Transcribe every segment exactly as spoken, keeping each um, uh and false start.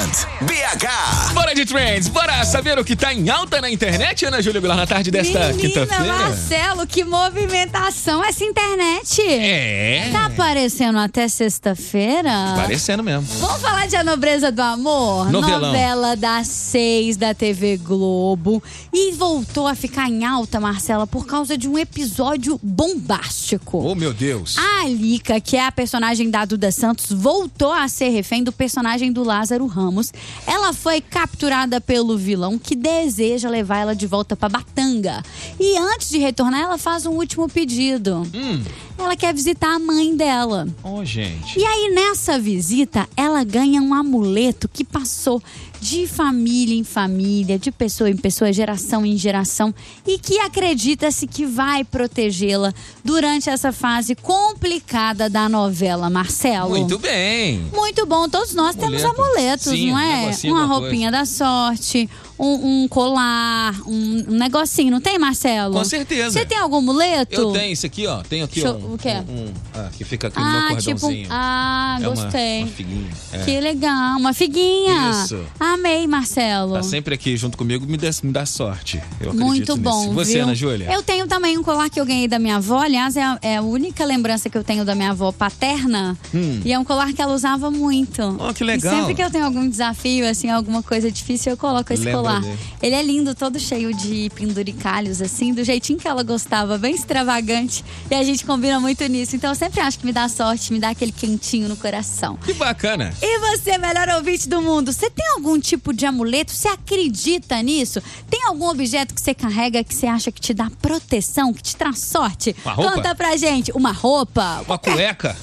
Trend B H. Bora de Trends, bora saber o que tá em alta na internet, Ana Júlia Goulart, na tarde desta quinta-feira. Marcelo, que movimentação essa internet. É. Tá aparecendo até sexta-feira? Parecendo mesmo. Vamos falar de A Nobreza do Amor? Novelão. Novela das seis da T V Globo. E voltou a ficar em alta, Marcela, por causa de um episódio bombástico. Oh, meu Deus. A Alica, que é a personagem da Duda Santos, voltou a ser refém do personagem do Lázaro Ramos. Ela foi capturada pelo vilão que deseja levar ela de volta pra Batanga. E antes de retornar, ela faz um último pedido. Hum. Ela quer visitar a mãe dela. Oh, gente. E aí, nessa visita, ela ganha um amuleto que passou de família em família, de pessoa em pessoa, geração em geração, e que acredita-se que vai protegê-la durante essa fase complicada da novela, Marcelo. Muito bem. Muito bom, todos nós Amuleto. temos amuletos, Sim, não um é? negocinho, Uma alguma roupinha da sorte, um, um colar, um, um negocinho, não tem, Marcelo? Com certeza. Você tem algum amuleto? Eu tenho isso aqui, ó. Tenho aqui, Deixa ó. eu- o quê? Um, um- ah, que fica aqui no Ah, meu tipo, cordãozinho. ah, É uma- gostei. Uma, figuinha. É. Que legal, uma figuinha. Isso. Amei, Marcelo. Tá sempre aqui junto comigo, me dá, me dá sorte. Eu acredito Muito nisso. bom, E você, viu? Ana Júlia? Eu tenho também um colar que eu ganhei da minha avó. Aliás, é a, é a única lembrança que eu tenho da minha avó paterna. Hum. E é um colar que ela usava muito. Oh, que legal. E sempre que eu tenho algum desafio, assim, alguma coisa difícil, eu coloco esse Lembra colar. dele. Ele é lindo, todo cheio de penduricalhos, assim, do jeitinho que ela gostava, bem extravagante. E a gente combina muito nisso. Então eu sempre acho que me dá sorte, me dá aquele quentinho no coração. Que bacana. E você, melhor ouvinte do mundo, você tem algum tipo de amuleto? Você acredita nisso? Tem algum objeto que você carrega que você acha que te dá proteção, que te traz sorte? Uma roupa? Conta pra gente. Uma roupa? Uma cueca.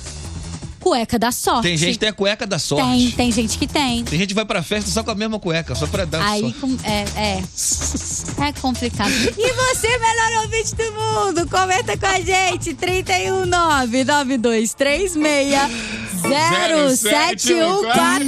Cueca da sorte. Tem gente que tem a cueca da sorte. Tem, tem gente que tem. Tem gente que vai pra festa só com a mesma cueca, só pra dar Aí, sorte. com- é, é. É complicado. E você, melhor ouvinte do mundo, comenta com a gente. trinta e um nove nove dois três seis zero sete um quatro.